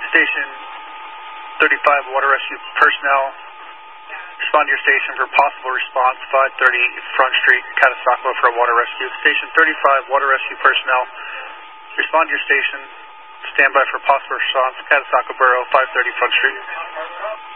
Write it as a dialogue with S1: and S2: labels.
S1: Station 35 Water Rescue personnel, respond to your station for possible response, 530 Front Street, Catasauqua for a water rescue. Station 35 Water Rescue personnel, respond to your station, stand by for possible response, Catasauqua Borough, 530 Front Street.